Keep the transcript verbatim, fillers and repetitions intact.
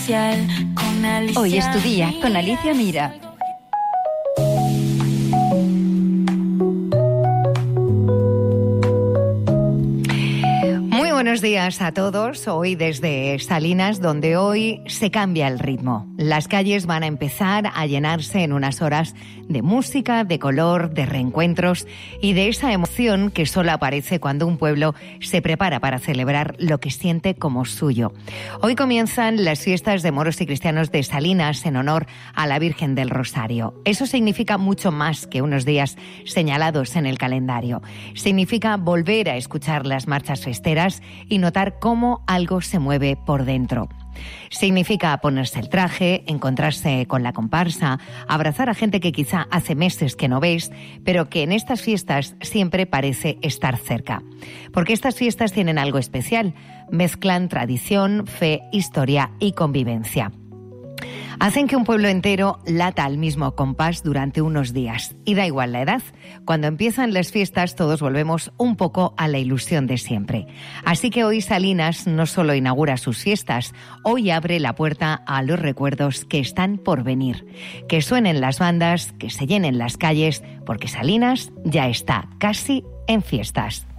Hoy es tu día con Alicia Mira. Buenos días a todos, hoy desde Salinas, donde hoy se cambia el ritmo. Las calles van a empezar a llenarse en unas horas de música, de color, de reencuentros y de esa emoción que solo aparece cuando un pueblo se prepara para celebrar lo que siente como suyo. Hoy comienzan las fiestas de moros y cristianos de Salinas en honor a la Virgen del Rosario. Eso significa mucho más que unos días señalados en el calendario. Significa volver a escuchar las marchas festeras y notar cómo algo se mueve por dentro. Significa ponerse el traje, encontrarse con la comparsa, abrazar a gente que quizá hace meses que no ves, pero que en estas fiestas siempre parece estar cerca. Porque estas fiestas tienen algo especial, mezclan tradición, fe, historia y convivencia. Hacen que un pueblo entero lata al mismo compás durante unos días. Y da igual la edad. Cuando empiezan las fiestas todos volvemos un poco a la ilusión de siempre. Así que hoy Salinas no solo inaugura sus fiestas, hoy abre la puerta a los recuerdos que están por venir. Que suenen las bandas, que se llenen las calles, porque Salinas ya está casi en fiestas.